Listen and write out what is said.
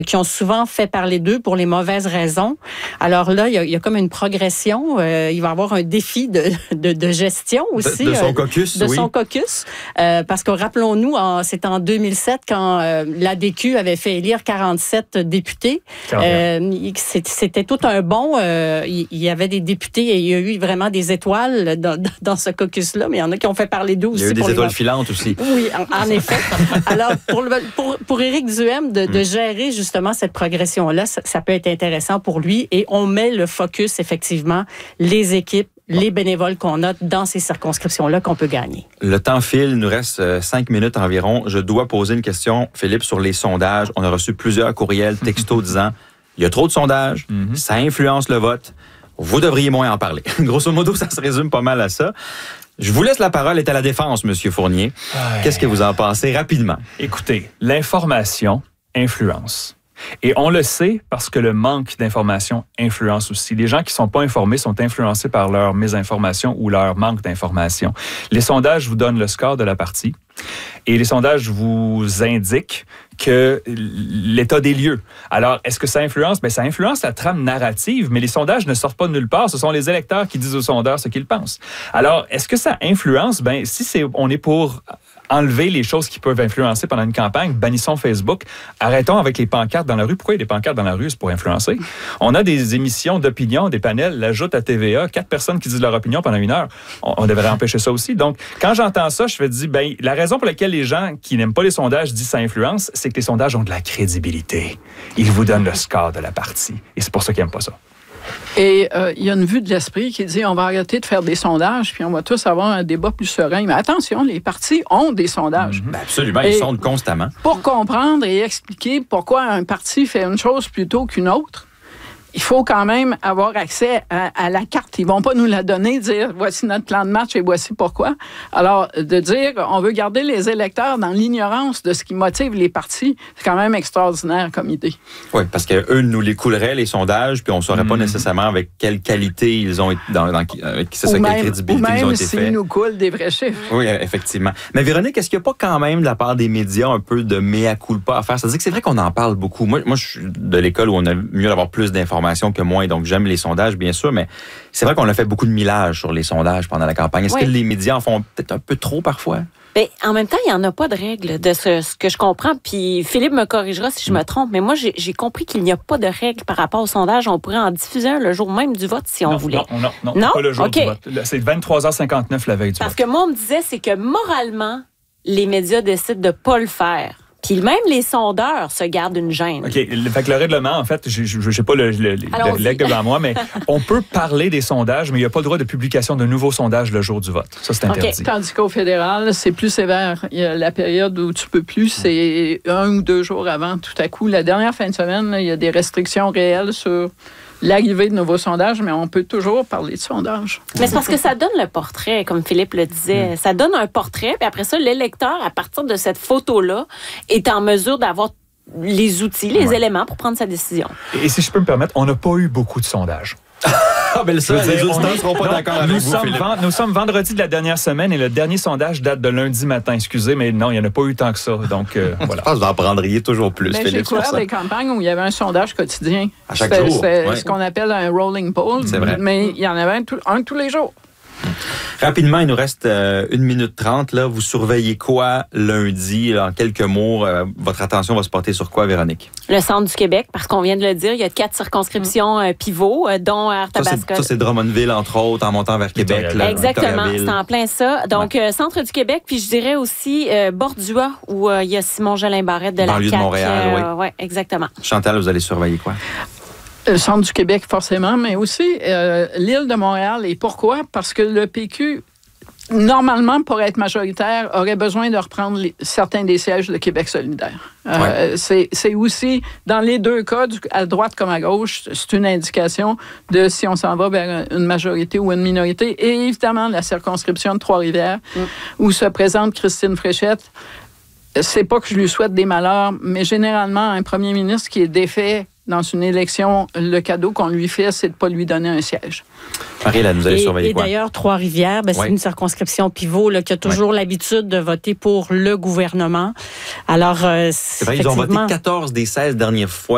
qui ont souvent fait parler d'eux pour les mauvaises raisons. Alors là, il y a comme une progression. Il va y avoir un défi de gestion aussi. De son caucus, de son caucus. Parce que rappelons-nous, c'est en 2007 quand l'ADQ avait fait élire 47 députés. C'était tout un bond. Il y avait des députés et il y a eu vraiment des étoiles dans ce caucus-là, mais il y en a qui ont fait parler d'eux aussi. Il y a eu des étoiles filantes aussi. Oui, en effet. Alors, pour Éric Duhaime, de gérer justement cette progression-là, ça peut être intéressant pour lui et on met le focus, effectivement, les équipes, les bénévoles qu'on a dans ces circonscriptions-là qu'on peut gagner. Le temps file, il nous reste 5 minutes environ. Je dois poser une question, Philippe, sur les sondages. On a reçu plusieurs courriels, textos disant il y a trop de sondages, ça influence le vote, vous devriez moins en parler. Grosso modo, ça se résume pas mal à ça. Je vous laisse la parole, est à la défense, M. Fournier. Qu'est-ce que vous en pensez rapidement? Écoutez, l'information influence. Et on le sait parce que le manque d'information influence aussi. Les gens qui ne sont pas informés sont influencés par leur mésinformation ou leur manque d'information. Les sondages vous donnent le score de la partie et les sondages vous indiquent que l'état des lieux. Alors, est-ce que ça influence? Bien, ça influence la trame narrative, mais les sondages ne sortent pas de nulle part. Ce sont les électeurs qui disent aux sondeurs ce qu'ils pensent. Alors, est-ce que ça influence? Bien, si on est pour enlever les choses qui peuvent influencer pendant une campagne, bannissons Facebook, arrêtons avec les pancartes dans la rue. Pourquoi il y a des pancartes dans la rue? C'est pour influencer. On a des émissions d'opinion, des panels, l'ajoute à TVA, 4 personnes qui disent leur opinion pendant 1 heure. On devrait empêcher ça aussi. Donc, quand j'entends ça, je me dis, bien, la raison pour laquelle les gens qui n'aiment pas les sondages disent ça influence, c'est que les sondages ont de la crédibilité. Ils vous donnent le score de la partie. Et c'est pour ça qu'ils n'aiment pas ça. Et il y a une vue de l'esprit qui dit on va arrêter de faire des sondages puis on va tous avoir un débat plus serein. Mais attention, les partis ont des sondages. Ben absolument, ils sondent constamment. Pour comprendre et expliquer pourquoi un parti fait une chose plutôt qu'une autre, il faut quand même avoir accès à la carte. Ils vont pas nous la donner, dire voici notre plan de match et voici pourquoi. Alors, de dire on veut garder les électeurs dans l'ignorance de ce qui motive les partis, c'est quand même extraordinaire comme idée. Oui, parce qu'eux nous les couleraient, les sondages, puis on ne saurait pas nécessairement avec quelle qualité ils ont été, quelle crédibilité ils ont été faits. Ou même s'ils nous coulent des vrais chiffres. Oui, effectivement. Mais Véronique, est-ce qu'il n'y a pas quand même de la part des médias un peu de mea culpa à faire? C'est-à-dire que c'est vrai qu'on en parle beaucoup. Moi, je suis de l'école où on a mieux d'avoir plus d'informations que moi, donc j'aime les sondages, bien sûr, mais c'est vrai qu'on a fait beaucoup de millage sur les sondages pendant la campagne. Est-ce que les médias en font peut-être un peu trop parfois? Bien, en même temps, il n'y en a pas de règles de ce que je comprends. Puis Philippe me corrigera si je me trompe, mais moi, j'ai compris qu'il n'y a pas de règles par rapport au sondage. On pourrait en diffuser un le jour même du vote si on voulait. Non, pas le jour du vote. C'est 23h59 la veille du vote. Parce que moi, on me disait, c'est que moralement, les médias décident de ne pas le faire. Puis même les sondeurs se gardent une gêne. OK. Fait que le règlement, en fait, je ne sais pas le leg devant moi, mais on peut parler des sondages, mais il n'y a pas le droit de publication de nouveaux sondages le jour du vote. Ça, c'est interdit. Okay. Tandis qu'au fédéral, c'est plus sévère. Il y a la période où tu peux plus, c'est 1 ou 2 jours avant, tout à coup. La dernière fin de semaine, il y a des restrictions réelles sur l'arrivée de nouveaux sondages, mais on peut toujours parler de sondages. Mais c'est parce que ça donne le portrait, comme Philippe le disait. Ça donne un portrait, puis après ça, l'électeur, à partir de cette photo-là, est en mesure d'avoir les outils, les éléments pour prendre sa décision. Et si je peux me permettre, on n'a pas eu beaucoup de sondages. Les auditeurs ne seront pas d'accord avec vous, Philippe. Nous sommes vendredi de la dernière semaine et le dernier sondage date de lundi matin. Excusez, mais non, il n'y en a pas eu tant que ça. Donc, voilà. Je pense que vous en prendriez toujours plus, mais Philippe. J'ai couvert des campagnes où il y avait un sondage quotidien. À chaque jour. C'était ce qu'on appelle un rolling poll. C'est vrai. Mais il y en avait un tous les jours. Rapidement, il nous reste 1 minute 30. Là. Vous surveillez quoi lundi? Là, en quelques mots, votre attention va se porter sur quoi, Véronique? Le centre du Québec, parce qu'on vient de le dire, il y a 4 circonscriptions pivots, dont Arthabasca. Ça, c'est Drummondville, entre autres, en montant vers Québec. Là, exactement, c'est en plein ça. Donc, centre du Québec, puis je dirais aussi Bordua, où il y a Simon Jolin Barrette de la CAQ. Banlieue de Montréal, oui, exactement. Chantal, vous allez surveiller quoi? Le centre du Québec, forcément, mais aussi l'île de Montréal. Et pourquoi? Parce que le PQ, normalement, pour être majoritaire, aurait besoin de reprendre certains des sièges de Québec solidaire. C'est aussi, dans les 2 cas, à droite comme à gauche, c'est une indication de si on s'en va vers une majorité ou une minorité. Et évidemment, la circonscription de Trois-Rivières, où se présente Christine Fréchette. C'est pas que je lui souhaite des malheurs, mais généralement, un premier ministre qui est défait dans une élection, le cadeau qu'on lui fait, c'est de ne pas lui donner un siège. Marie-Hélène, vous allez surveiller quoi? Et d'ailleurs, Trois-Rivières, c'est une circonscription pivot là, qui a toujours l'habitude de voter pour le gouvernement. Alors, c'est vrai, ils ont voté 14 des 16 dernières fois.